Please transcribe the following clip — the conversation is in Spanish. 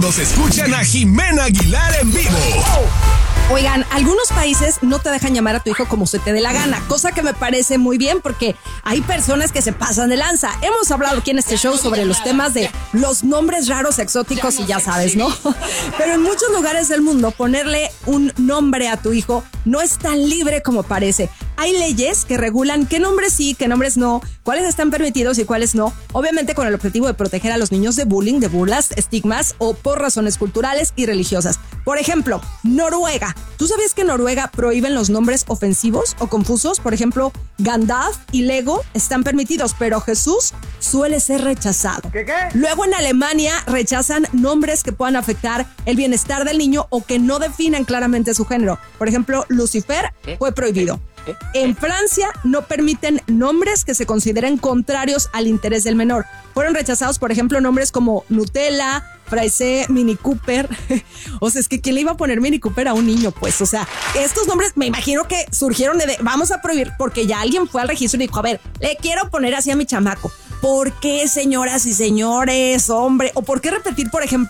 todos escuchan a Jimena Aguilar en vivo. Oigan, algunos países no te dejan llamar a tu hijo como se te dé la gana, cosa que me parece muy bien porque hay personas que se pasan de lanza. Hemos hablado aquí en este show sobre los temas de los nombres raros, exóticos y ya sabes, ¿no? Pero en muchos lugares del mundo ponerle un nombre a tu hijo no es tan libre como parece. Hay leyes que regulan qué nombres sí, qué nombres no, cuáles están permitidos y cuáles no, obviamente con el objetivo de proteger a los niños de bullying, de burlas, estigmas o por razones culturales y religiosas. Por ejemplo, Noruega. ¿Tú sabías que en Noruega prohíben los nombres ofensivos o confusos? Por ejemplo, Gandalf y Lego están permitidos, pero Jesús suele ser rechazado. ¿Qué? Luego en Alemania rechazan nombres que puedan afectar el bienestar del niño o que no definan claramente su género. Por ejemplo, Lucifer fue prohibido. En Francia no permiten nombres que se consideren contrarios al interés del menor. Fueron rechazados, por ejemplo, nombres como Nutella, Fraise, Mini Cooper. O sea, es que ¿quién le iba a poner Mini Cooper a un niño? Pues, o sea, estos nombres me imagino que surgieron de vamos a prohibir, porque ya alguien fue al registro y dijo, a ver, le quiero poner así a mi chamaco. ¿Por qué, señoras y señores, hombre? ¿O por qué repetir, por ejemplo,